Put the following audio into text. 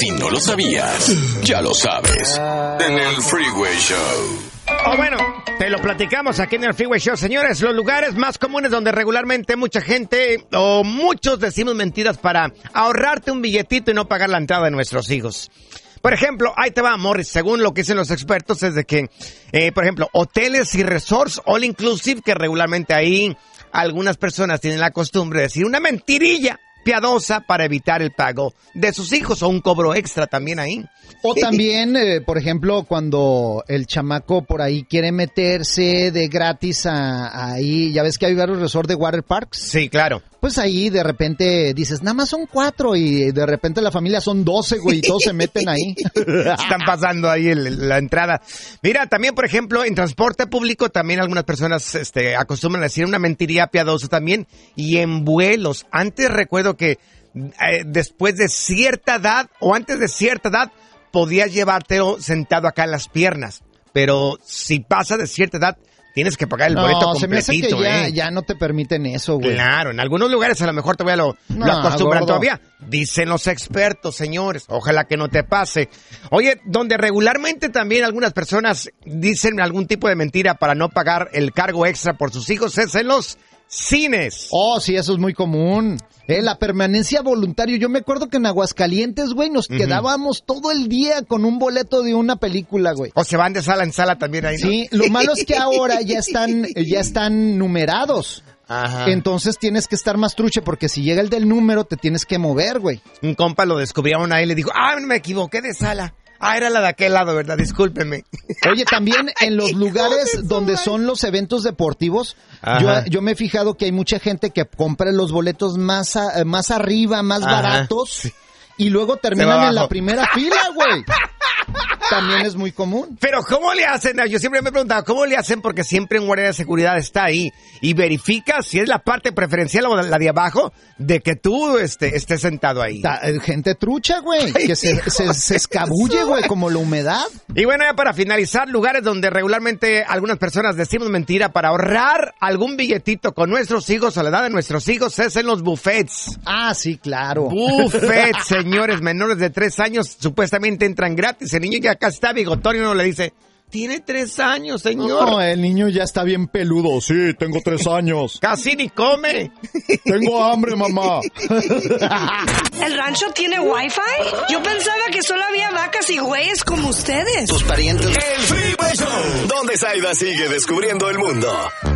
Si no lo sabías, ya lo sabes. En el Freeway Show. Bueno, te lo platicamos aquí en el Freeway Show, señores. Los lugares más comunes donde regularmente mucha gente o muchos decimos mentiras para ahorrarte un billetito y no pagar la entrada de nuestros hijos. Por ejemplo, ahí te va, Morris, según lo que dicen los expertos, es de que, por ejemplo, hoteles y resorts all inclusive, que regularmente ahí algunas personas tienen la costumbre de decir una mentirilla piadosa para evitar el pago de sus hijos o un cobro extra también ahí. O también, por ejemplo, cuando el chamaco por ahí quiere meterse de gratis ahí, ya ves que hay varios resorts de water parks. Sí, claro. Pues ahí de repente dices, nada más son 4 y de repente la familia son 12, güey, y todos se meten ahí. Están pasando ahí la entrada. Mira, también, por ejemplo, en transporte público también algunas personas acostumbran a decir una mentirilla piadosa también. Y en vuelos, antes recuerdo que después de cierta edad o antes de cierta edad podías llevártelo sentado acá en las piernas. Pero si pasa de cierta edad, tienes que pagar el boleto completito. Se me hace que ya no te permiten eso, güey. Claro, en algunos lugares a lo mejor todavía lo acostumbran gordo. Todavía. Dicen los expertos, señores. Ojalá que no te pase. Oye, donde regularmente también algunas personas dicen algún tipo de mentira para no pagar el cargo extra por sus hijos es en los cines. Oh, sí, eso es muy común. La permanencia voluntaria. Yo me acuerdo que en Aguascalientes, güey, nos quedábamos todo el día con un boleto de una película, güey. O se van de sala en sala también ahí, ¿no? Sí, lo malo es que ahora ya están numerados. Ajá. Entonces tienes que estar más truche porque si llega el del número te tienes que mover, güey. Un compa lo descubrieron ahí y le dijo, me equivoqué de sala. Era la de aquel lado, ¿verdad? Discúlpeme. Oye, también en los lugares donde son los eventos deportivos, yo me he fijado que hay mucha gente que compra los boletos más arriba, más baratos, y luego terminan en la primera fila, güey. También es muy común. Pero ¿cómo le hacen? Yo siempre me he preguntado, ¿cómo le hacen? Porque siempre un guardia de seguridad está ahí y verifica si es la parte preferencial o la de abajo de que tú estés sentado ahí. Gente trucha, güey, que se escabulle, güey, como la humedad. Y bueno, ya para finalizar, lugares donde regularmente algunas personas decimos mentira para ahorrar algún billetito con nuestros hijos, a la edad de nuestros hijos, es en los buffets. Ah, sí, claro. Buffets, señores, menores de 3 años supuestamente entran gratis. El niño ya acá está bigotón y uno le dice, tiene 3 años, señor. No, el niño ya está bien peludo. Sí, tengo 3 años. Casi ni come. Tengo hambre, mamá. ¿El rancho tiene Wi-Fi? Yo pensaba que solo había vacas y güeyes como ustedes. Tus parientes. El Freeway Show, donde Zaida sigue descubriendo el mundo.